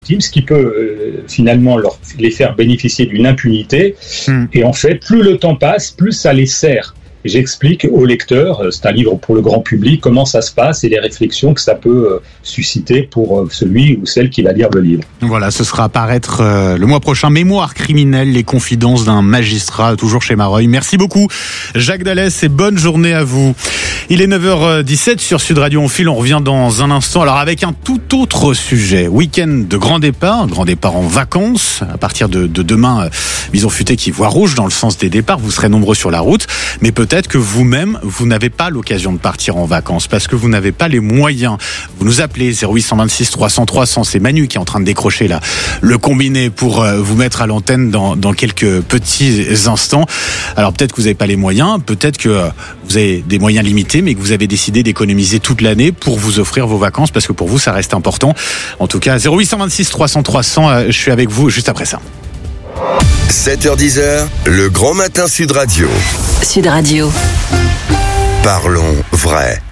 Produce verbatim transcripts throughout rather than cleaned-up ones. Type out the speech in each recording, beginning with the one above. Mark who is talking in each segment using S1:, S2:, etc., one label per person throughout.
S1: ce qui peut euh, finalement leur, les faire bénéficier d'une impunité. Mmh. Et en fait, plus le temps passe, plus ça les sert. Et j'explique aux lecteurs, c'est un livre pour le grand public, comment ça se passe et les réflexions que ça peut euh, susciter pour euh, celui ou celle qui va lire le livre.
S2: Voilà, ce sera à paraître euh, le mois prochain. Mémoire criminelle, les confidences d'un magistrat, toujours chez Mareuil. Merci beaucoup, Jacques Dallès, et bonne journée à vous. Il est neuf heures dix-sept sur Sud Radio. On file, on revient dans un instant. Alors avec un tout autre sujet. Week-end de grand départ, grand départ en vacances. À partir de, de demain, euh, Bison Futé qui voit rouge dans le sens des départs. Vous serez nombreux sur la route, mais peut-être Peut-être que vous-même, vous n'avez pas l'occasion de partir en vacances parce que vous n'avez pas les moyens. Vous nous appelez zéro huit deux six trois cents trois cents. C'est Manu qui est en train de décrocher là le combiné pour vous mettre à l'antenne dans, dans quelques petits instants. Alors peut-être que vous n'avez pas les moyens, peut-être que vous avez des moyens limités, mais que vous avez décidé d'économiser toute l'année pour vous offrir vos vacances parce que pour vous, ça reste important. En tout cas, zéro huit deux six trois cents trois cents, je suis avec vous juste après ça.
S3: sept heures dix, le grand matin Sud Radio.
S4: Sud Radio.
S3: Parlons vrai.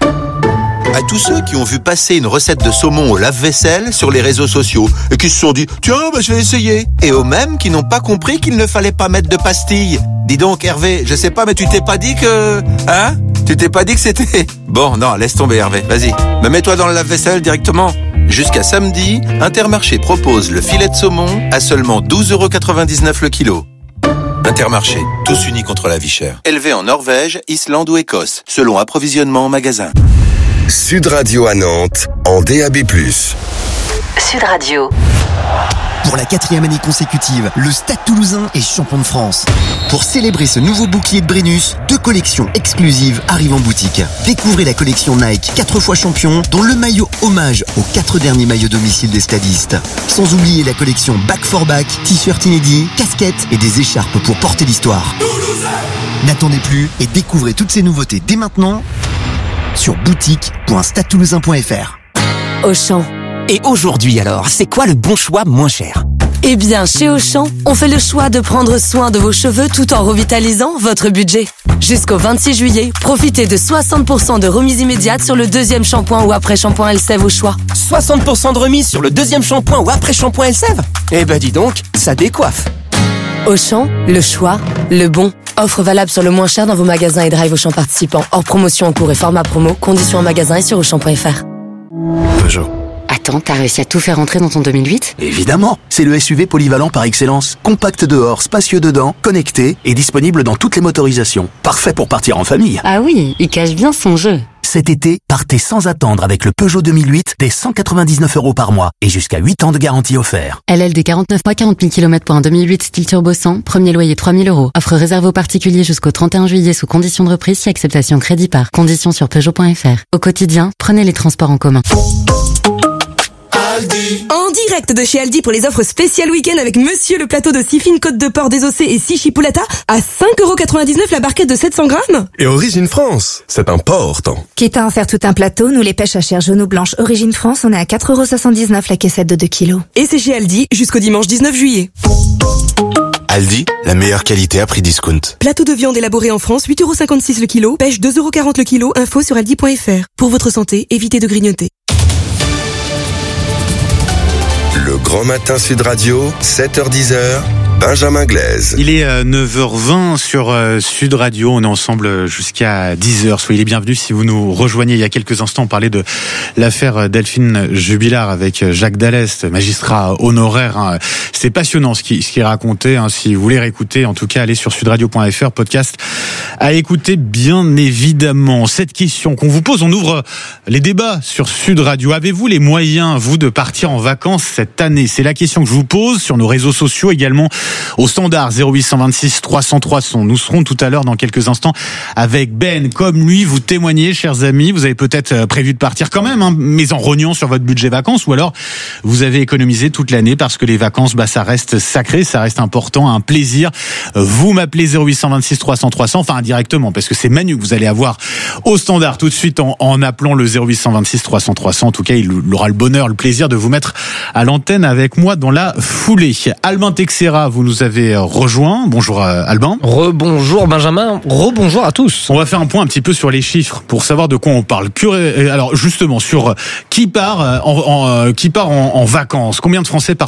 S5: À tous ceux qui ont vu passer une recette de saumon au lave-vaisselle sur les réseaux sociaux et qui se sont dit « Tiens, bah, je vais essayer ». Et aux mêmes qui n'ont pas compris qu'il ne fallait pas mettre de pastilles. Dis donc Hervé, je sais pas, mais tu t'es pas dit que... Hein ? Tu t'es pas dit que c'était... Bon, non, laisse tomber Hervé, vas-y. Mais mets-toi dans le lave-vaisselle directement. Jusqu'à samedi, Intermarché propose le filet de saumon à seulement douze euros quatre-vingt-dix-neuf le kilo. Intermarché, tous unis contre la vie chère. Élevé en Norvège, Islande ou Écosse, selon approvisionnement en magasin.
S3: Sud Radio à Nantes, en D A B plus.
S4: Sud Radio.
S6: Pour la quatrième année consécutive, le Stade Toulousain est champion de France. Pour célébrer ce nouveau bouclier de Brennus, deux collections exclusives arrivent en boutique. Découvrez la collection Nike quatre fois champion, dont le maillot hommage aux quatre derniers maillots domicile des stadistes. Sans oublier la collection Back for Back, t-shirt inédits, casquettes et des écharpes pour porter l'histoire. Toulousain. N'attendez plus et découvrez toutes ces nouveautés dès maintenant sur boutique point stade toulousain point f r.
S7: Auchan. Et aujourd'hui alors, c'est quoi le bon choix moins cher ?
S8: Eh bien, chez Auchan, on fait le choix de prendre soin de vos cheveux tout en revitalisant votre budget. Jusqu'au vingt-six juillet, profitez de soixante pour cent de remise immédiate sur le deuxième shampoing ou après-shampoing Elseve au choix.
S7: soixante pour cent de remise sur le deuxième shampoing ou après-shampoing Elseve ? Eh ben dis donc, ça décoiffe.
S8: Auchan, le choix, le bon. Offre valable sur le moins cher dans vos magasins et drive Auchan participants. Hors promotion en cours et format promo. Conditions en magasin et sur auchan point f r.
S9: Peugeot.
S4: Attends, t'as réussi à tout faire entrer dans ton deux mille huit ?
S9: Évidemment, c'est le S U V polyvalent par excellence. Compact dehors, spacieux dedans, connecté et disponible dans toutes les motorisations. Parfait pour partir en famille.
S4: Ah oui, il cache bien son jeu.
S9: Cet été, partez sans attendre avec le Peugeot deux mille huit dès cent quatre-vingt-dix-neuf euros par mois et jusqu'à huit ans de garantie offert.
S4: L L D quarante-neuf mois, quarante mille kilomètres pour un deux mille huit style turbo cent, premier loyer trois mille euros. Offre réservée aux particuliers jusqu'au trente et un juillet sous conditions de reprise si acceptation crédit par. Conditions sur peugeot point f r. Au quotidien, prenez les transports en commun.
S8: En direct de chez Aldi pour les offres spéciales week-end avec Monsieur le plateau de six fines côtes de porc désossées et six chipolata à cinq euros quatre-vingt-dix-neuf la barquette de sept cents grammes.
S3: Et Origine France, c'est important.
S10: Quitte à en faire tout un plateau, nous les pêches à chair jaune ou blanche Origine France, on est à quatre euros soixante-dix-neuf la caissette de deux kilos.
S8: Et c'est chez Aldi jusqu'au dimanche dix-neuf juillet.
S5: Aldi, la meilleure qualité à prix discount.
S8: Plateau de viande élaboré en France, huit euros cinquante-six le kilo, pêche deux euros quarante le kilo, info sur aldi point f r. Pour votre santé, évitez de grignoter.
S3: Le grand matin Sud Radio, sept heures dix, Benjamin Glaise.
S2: Il est neuf heures vingt sur Sud Radio. On est ensemble jusqu'à dix heures. Soyez les bienvenus si vous nous rejoignez. Il y a quelques instants, on parlait de l'affaire Delphine Jubilard avec Jacques Dallès, magistrat honoraire. C'est passionnant ce qui, ce qui est raconté. Si vous voulez réécouter, en tout cas, allez sur sud radio point f r, podcast à écouter, bien évidemment. Cette question qu'on vous pose, on ouvre les débats sur Sud Radio. Avez-vous les moyens, vous, de partir en vacances cette année ? C'est la question que je vous pose sur nos réseaux sociaux également. Au standard zéro huit deux six trois cents trois cents. Nous serons tout à l'heure dans quelques instants avec Ben. Comme lui, vous témoignez, chers amis, vous avez peut-être prévu de partir quand même, hein, mais en rognant sur votre budget vacances, ou alors vous avez économisé toute l'année parce que les vacances, bah, ça reste sacré, ça reste important, un plaisir. Vous m'appelez zéro huit deux six trois cents trois cents, enfin indirectement, parce que c'est Manu que vous allez avoir au standard tout de suite en, en appelant le zéro huit deux six trois cents trois cents. En tout cas, il aura le bonheur, le plaisir de vous mettre à l'antenne avec moi dans la foulée. Albin Texera, vous nous avez rejoint. Bonjour Albin.
S11: Rebonjour Benjamin, rebonjour à tous.
S2: On va faire un point un petit peu sur les chiffres pour savoir de quoi on parle. Alors justement sur qui part en, en, qui part en, en vacances. Combien de Français partent